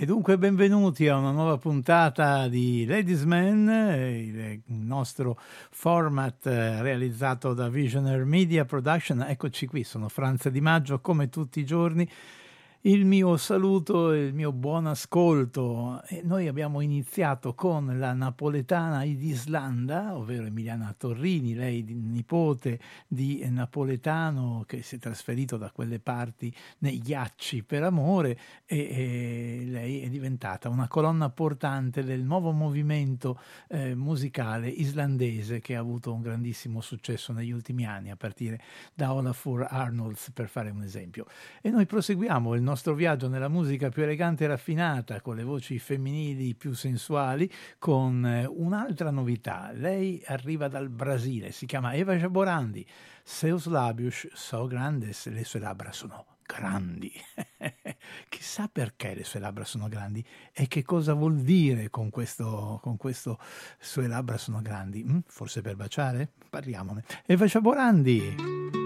E dunque benvenuti a una nuova puntata di Ladies Man, il nostro format realizzato da Visionaire Media Production. Eccoci qui, sono Franza Di Maggio, come tutti i giorni. Il mio saluto e il mio buon ascolto. E noi abbiamo iniziato con la napoletana d'Islanda, ovvero Emiliana Torrini, lei nipote di napoletano che si è trasferito da quelle parti nei ghiacci per amore e lei è diventata una colonna portante del nuovo movimento musicale islandese che ha avuto un grandissimo successo negli ultimi anni, a partire da Olafur Arnalds, per fare un esempio. E noi proseguiamo il nostro viaggio nella musica più elegante e raffinata, con le voci femminili più sensuali, con un'altra novità. Lei arriva dal Brasile, si chiama Eva Jaborandi. Seus lábios são grandes, le sue labbra sono grandi. Chissà perché le sue labbra sono grandi e che cosa vuol dire con questo sue labbra sono grandi. Forse per baciare? Parliamone. Eva Jaborandi.